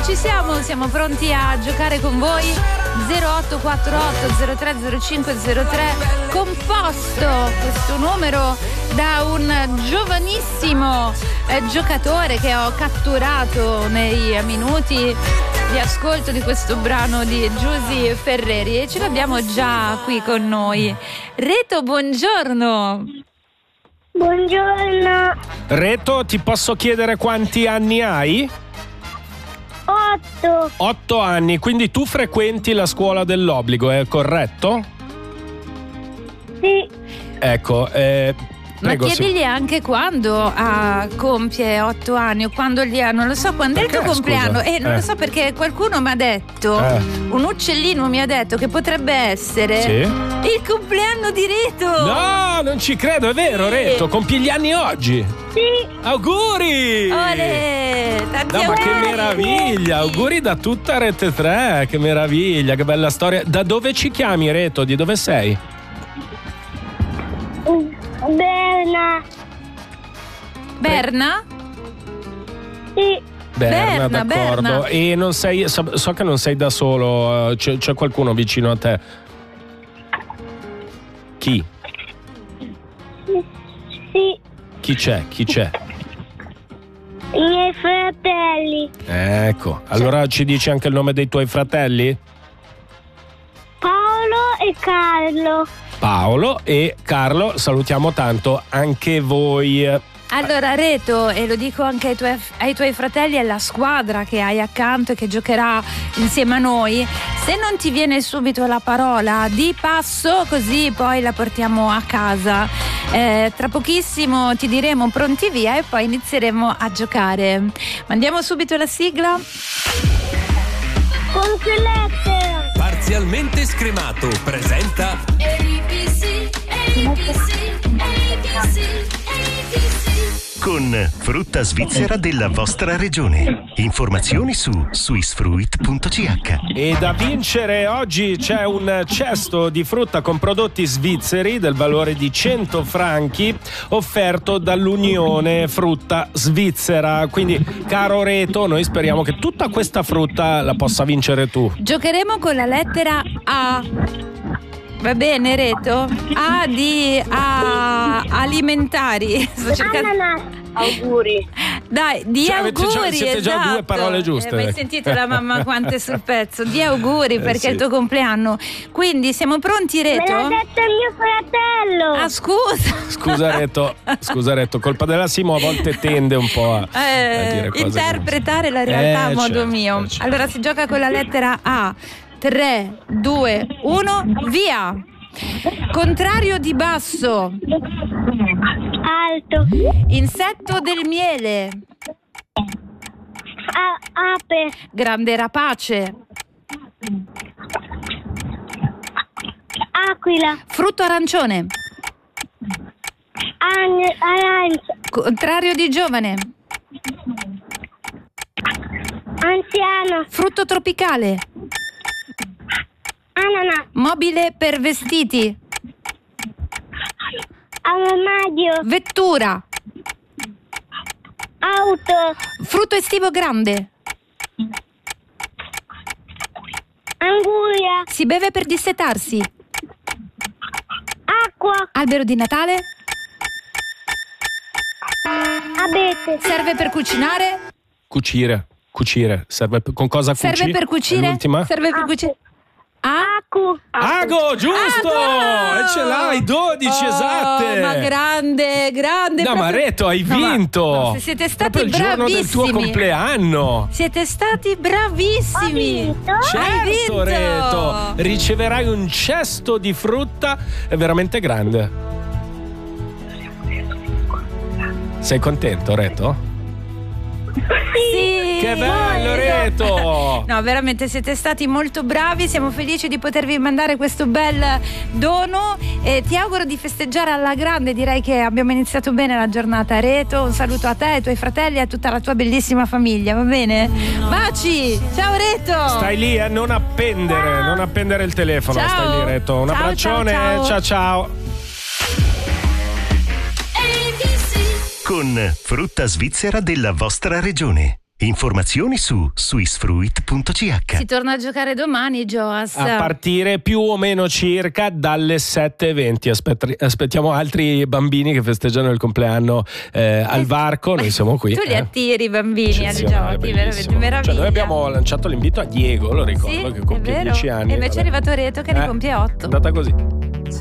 ci siamo pronti a giocare con voi. 0848 030503, composto questo numero da un giovanissimo giocatore che ho catturato nei minuti di ascolto di questo brano di Giusy Ferreri, e ce l'abbiamo già qui con noi. Reto, buongiorno. Buongiorno. Reto, ti posso chiedere quanti anni hai? 8. 8 anni, quindi tu frequenti la scuola dell'obbligo, è corretto? Sì. Ecco, Ma prego, chiedigli anche quando compie 8 anni o quando li ha, non lo so, quando Perché, è il tuo compleanno. scusa? Non lo so, perché qualcuno mi ha detto, un uccellino mi ha detto che potrebbe essere il compleanno di Reto. No, non ci credo, è vero, Reto, compi gli anni oggi. Sì. Auguri! Olè, tanti No, ma auguri. che meraviglia! Auguri da tutta Rete 3, che meraviglia, che bella storia. Da dove ci chiami, Reto? Di dove sei? Berna. Berna? Sì. Berna, d'accordo. Berna. E non sei, so che non sei da solo, c'è qualcuno vicino a te. Chi? Sì. Chi c'è? I miei fratelli. Ecco, allora ci dici anche il nome dei tuoi fratelli? Paolo e Carlo. Paolo e Carlo, salutiamo tanto anche voi. Allora, Reto, e lo dico anche ai tuoi fratelli e alla squadra che hai accanto e che giocherà insieme a noi, se non ti viene subito la parola, di passo, così poi la portiamo a casa. Tra pochissimo ti diremo pronti via e poi inizieremo a giocare. Mandiamo subito la sigla. Con che lettera? Parzialmente scremato presenta ABC. Con frutta svizzera della vostra regione. Informazioni su swissfruit.ch. E da vincere oggi c'è un cesto di frutta con prodotti svizzeri del valore di 100 franchi offerto dall'Unione Frutta Svizzera. Quindi, caro Reto, noi speriamo che tutta questa frutta la possa vincere tu. Giocheremo con la lettera A. Va bene, Reto? A di alimentari. Sto cercando. Ananas. Auguri. Dai, di Cioè, avete auguri. siete già esatto. due parole giuste. Ma hai sentito la mamma quanto è sul pezzo? Di auguri perché sì. è il tuo compleanno. Quindi siamo pronti, Me Reto? l'ha detto il mio fratello. Ah, scusa. Scusa Reto, colpa della Simo a volte tende un po' a dire cose. Interpretare la realtà a modo certo, mio. certo. Allora si gioca con la lettera A. 3, 2, 1, via. Contrario di basso. Alto. Insetto del miele. Ape. Grande rapace. Aquila. Frutto arancione. Arancia. Contrario di giovane. Anziano. Frutto tropicale. Ananas. Mobile per vestiti. Armadio. Vettura. Auto. Frutto estivo grande. Anguria. Si beve per dissetarsi. Acqua. Albero di Natale. Abete. Serve per cucinare. Cucire. Serve con cosa cuci? Serve per cucire. È l'ultima? Serve per cucire. Acu. Ago, giusto! Ago! E ce l'hai, 12 esatte! Ma grande. No, ma Reto, hai vinto! no, se siete stati proprio il giorno del tuo bravissimi. compleanno! Siete stati bravissimi. Ho vinto? Hai Certo, vinto. Reto! Riceverai un cesto di frutta veramente grande. Sei contento, Reto? Sì. Che bello, Reto! No, veramente siete stati molto bravi, siamo felici di potervi mandare questo bel dono e ti auguro di festeggiare alla grande. Direi che abbiamo iniziato bene la giornata, Reto. Un saluto a te, ai tuoi fratelli e a tutta la tua bellissima famiglia, va bene? Baci! Ciao Reto! Stai lì, non appendere il telefono. Ciao. Stai lì, Reto. Un Ciao, abbraccione, ciao. ciao. Con frutta svizzera della vostra regione. Informazioni su swissfruit.ch. Si torna a giocare domani, Joas. A partire più o meno circa dalle 7:20. Aspettiamo altri bambini che festeggiano il compleanno al varco. Noi siamo qui. Tu li attiri i bambini ai giochi, veramente meraviglia. Cioè, noi abbiamo lanciato l'invito a Diego, lo ricordo, sì, che compie è vero. 10 anni. E invece è arrivato Reto che ne compie 8. È andata così.